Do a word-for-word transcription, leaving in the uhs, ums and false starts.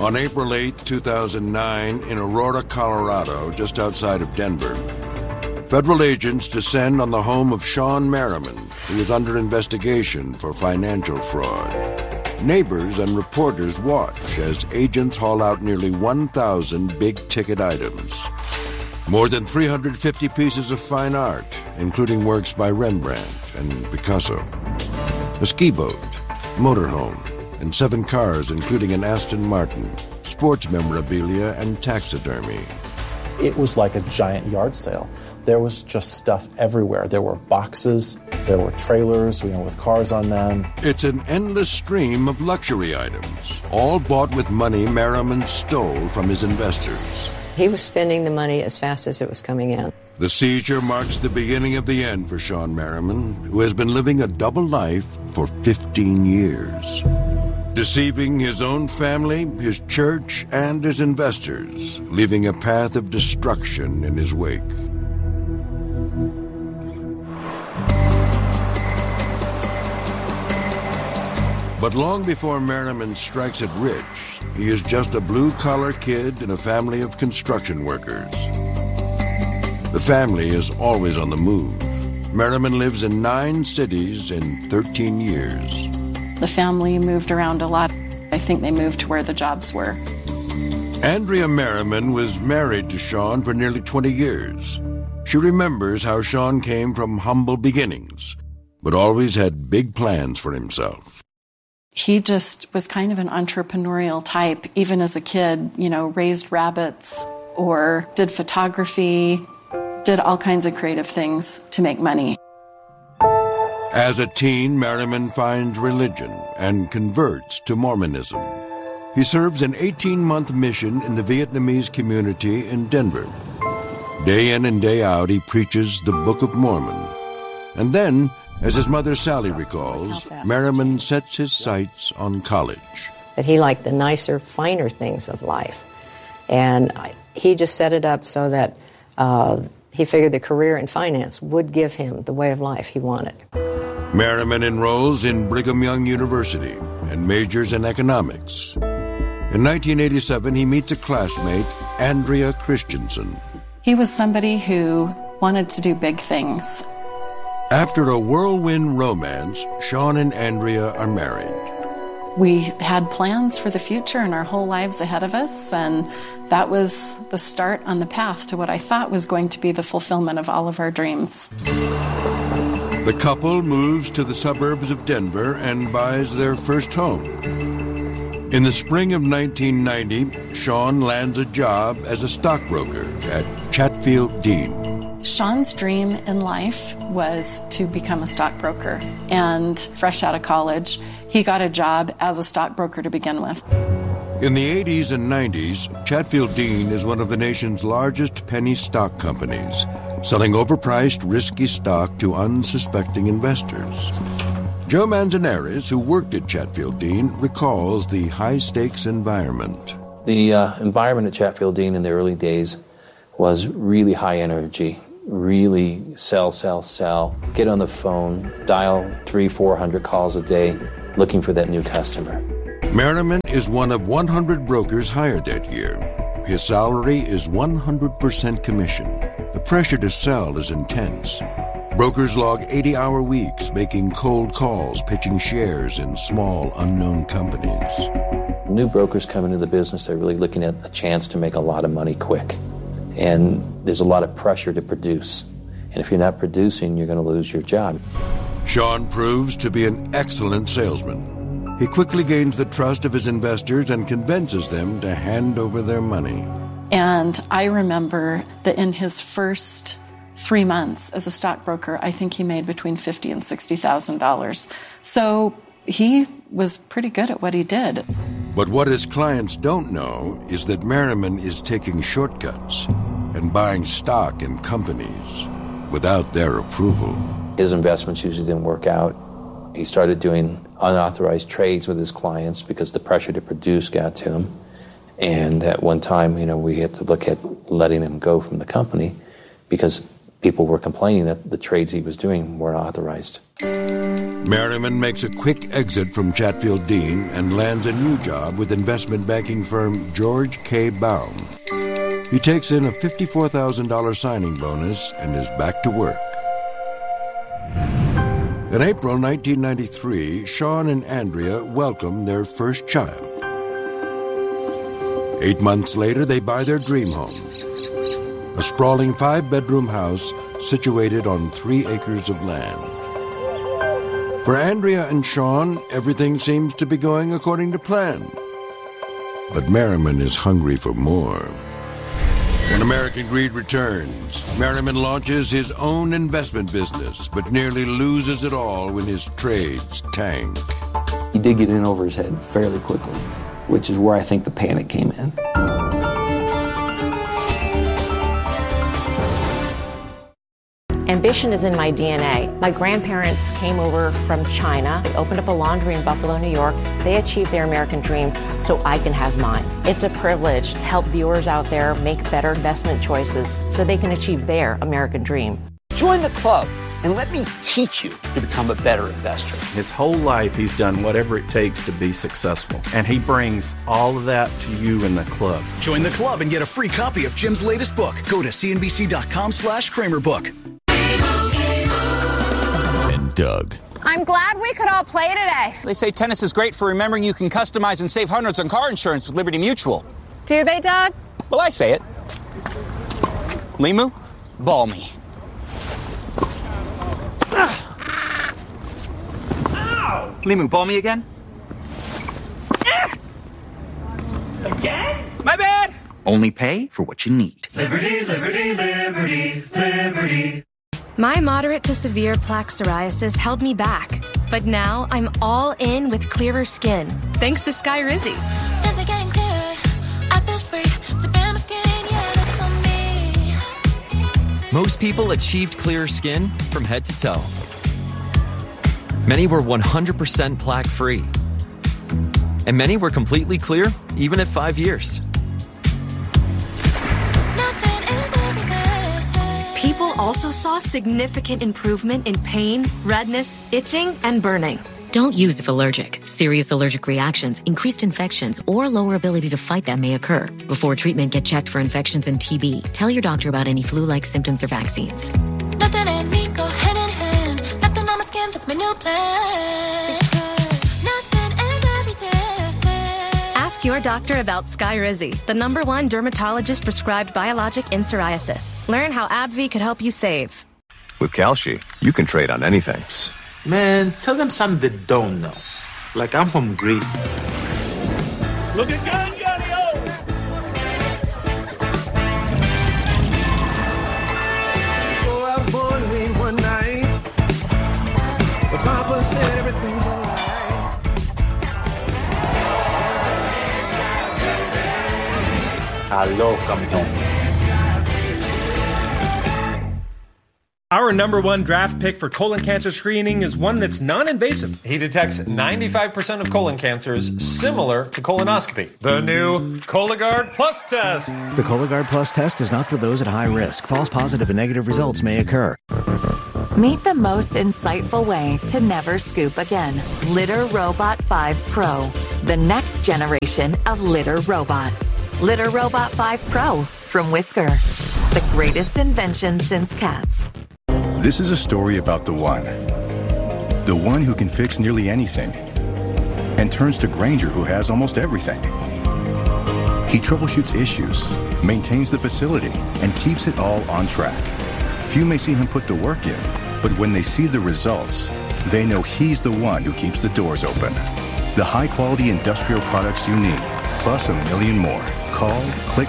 On April eighth, two thousand nine, in Aurora, Colorado, just outside of Denver, federal agents descend on the home of Shawn Merriman, who is under investigation for financial fraud. Neighbors and reporters watch as agents haul out nearly one thousand big-ticket items. More than three hundred fifty pieces of fine art, including works by Rembrandt and Picasso. A ski boat, motorhome, and seven cars, including an Aston Martin, sports memorabilia, and taxidermy. It was like a giant yard sale. There was just stuff everywhere. There were boxes, there were trailers, you know, with cars on them. It's an endless stream of luxury items, all bought with money Merriman stole from his investors. He was spending the money as fast as it was coming in. The seizure marks the beginning of the end for Shawn Merriman, who has been living a double life for fifteen years. Deceiving his own family, his church, and his investors, leaving a path of destruction in his wake. But long before Merriman strikes it rich, he is just a blue-collar kid in a family of construction workers. The family is always on the move. Merriman lives in nine cities in thirteen years. The family moved around a lot. I think they moved to where the jobs were. Andrea Merriman was married to Shawn for nearly twenty years. She remembers how Shawn came from humble beginnings, but always had big plans for himself. He just was kind of an entrepreneurial type, even as a kid, you know, raised rabbits or did photography, did all kinds of creative things to make money. As a teen, Merriman finds religion and converts to Mormonism. He serves an eighteen-month mission in the Vietnamese community in Denver. Day in and day out, he preaches the Book of Mormon. And then, as his mother Sally recalls, Merriman sets his sights on college. But he liked the nicer, finer things of life. And he just set it up so that uh, he figured the career in finance would give him the way of life he wanted. Merriman enrolls in Brigham Young University and majors in economics. In nineteen eighty-seven, he meets a classmate, Andrea Christensen. He was somebody who wanted to do big things. After a whirlwind romance, Shawn and Andrea are married. We had plans for the future and our whole lives ahead of us, and that was the start on the path to what I thought was going to be the fulfillment of all of our dreams. The couple moves to the suburbs of Denver and buys their first home. In the spring of nineteen ninety, Shawn lands a job as a stockbroker at Chatfield Dean. Shawn's dream in life was to become a stockbroker, and fresh out of college, he got a job as a stockbroker to begin with. In the eighties and nineties, Chatfield Dean is one of the nation's largest penny stock companies, selling overpriced, risky stock to unsuspecting investors. Joe Manzanares, who worked at Chatfield Dean, recalls the high-stakes environment. The uh, environment at Chatfield Dean in the early days was really high energy, really sell, sell, sell, get on the phone, dial three, four hundred calls a day, looking for that new customer. Merriman is one of one hundred brokers hired that year. His salary is one hundred percent commission. The pressure to sell is intense. Brokers log eighty-hour weeks, making cold calls, pitching shares in small, unknown companies. New brokers come into the business, they're really looking at a chance to make a lot of money quick. And there's a lot of pressure to produce. And if you're not producing, you're going to lose your job. Shawn proves to be an excellent salesman. He quickly gains the trust of his investors and convinces them to hand over their money. And I remember that in his first three months as a stockbroker, I think he made between fifty thousand dollars and sixty thousand dollars. So he was pretty good at what he did. But what his clients don't know is that Merriman is taking shortcuts and buying stock in companies without their approval. His investments usually didn't work out. He started doing unauthorized trades with his clients because the pressure to produce got to him. And at one time, you know, we had to look at letting him go from the company because people were complaining that the trades he was doing weren't authorized. Merriman makes a quick exit from Chatfield Dean and lands a new job with investment banking firm George K. Baum. He takes in a fifty-four thousand dollars signing bonus and is back to work. In April nineteen ninety-three, Sean and Andrea welcome their first child. Eight months later, they buy their dream home, a sprawling five-bedroom house situated on three acres of land. For Andrea and Sean, everything seems to be going according to plan. But Merriman is hungry for more. When American Greed returns, Merriman launches his own investment business, but nearly loses it all when his trades tank. He did get in over his head fairly quickly, which is where I think the panic came in. Ambition is in my D N A. My grandparents came over from China. They opened up a laundry in Buffalo, New York. They achieved their American dream so I can have mine. It's a privilege to help viewers out there make better investment choices so they can achieve their American dream. Join the club and let me teach you to become a better investor. His whole life, he's done whatever it takes to be successful, and he brings all of that to you in the club. Join the club and get a free copy of Jim's latest book. Go to cnbc.com slash Kramer book. And Doug. I'm glad we could all play today. They say tennis is great for remembering you can customize and save hundreds on car insurance with Liberty Mutual. Do they, Doug? Well, I say it. Limu, ball me. Ow! Limu, ball me again? Again? My bad! Only pay for what you need. Liberty, liberty, liberty, liberty. My moderate to severe plaque psoriasis held me back, but now I'm all in with clearer skin, thanks to Skyrizi. Is it getting clearer? I feel free to bare my skin, yeah, that's on me. Most people achieved clearer skin from head to toe. Many were one hundred percent plaque-free. And many were completely clear, even at five years. People also saw significant improvement in pain, redness, itching, and burning. Don't use if allergic. Serious allergic reactions, increased infections, or lower ability to fight them may occur. Before treatment, get checked for infections and T B. Tell your doctor about any flu-like symptoms or vaccines. Nothing and me go hand in hand. Nothing on my skin, that's my new plan. Nothing is everything. Ask your doctor about Skyrizi, the number one dermatologist-prescribed biologic in psoriasis. Learn how AbbVie could help you save. With Kalshi, you can trade on anything. Man, tell them something they don't know. Like I'm from Greece. Look at Gun Johnny-O! Oh, I was born late one night, but Papa said everything's all right. Hello, campeón. Our number one draft pick for colon cancer screening is one that's non-invasive. He detects ninety-five percent of colon cancers, similar to colonoscopy. The new Cologuard Plus test. The Cologuard Plus test is not for those at high risk. False positive and negative results may occur. Meet the most insightful way to never scoop again. Litter Robot five Pro, the next generation of litter robot. Litter Robot five Pro from Whisker, the greatest invention since cats. This is a story about the one. The one who can fix nearly anything and turns to Grainger, who has almost everything. He troubleshoots issues, maintains the facility, and keeps it all on track. Few may see him put the work in, but when they see the results, they know he's the one who keeps the doors open. The high-quality industrial products you need, plus a million more. Call, click